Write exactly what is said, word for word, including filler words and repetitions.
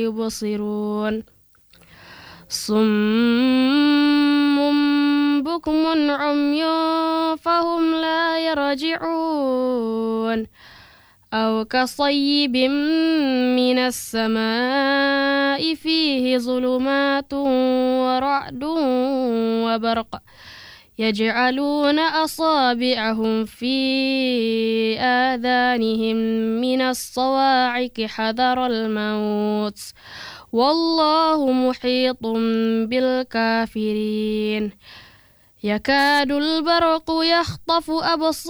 يبصرون صم بكم عمي فهم لا يرجعون أو كصيب من السماء فيه ظلمات ورعد وبرق يجعلون أصابعهم في آذانهم من الصواعق حذر الموت والله محيط بالكافرين يكاد البرق يخطف أبصارهم